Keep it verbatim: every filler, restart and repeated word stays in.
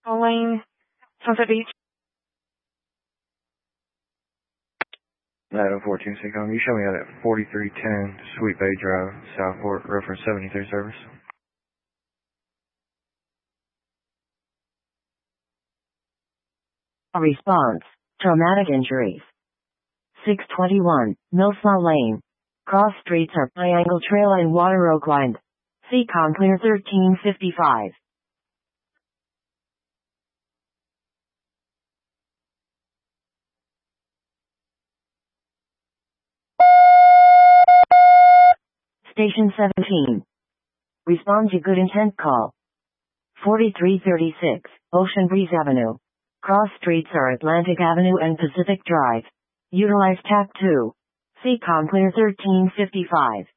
Lane, Sunset Beach. nine oh four two six, you show me out at forty-three ten Sweet Bay Drive, Southport, reference seventy-three service. Response, traumatic injuries. six twenty-one, Millslaw Lane. Cross streets are Triangle Trail and Water Oakland. C C O M clear thirteen fifty-five. Station seventeen. Respond to good intent call. forty-three thirty-six, Ocean Breeze Avenue. Cross streets are Atlantic Avenue and Pacific Drive. Utilize T A C two. C C O M clear thirteen fifty-five.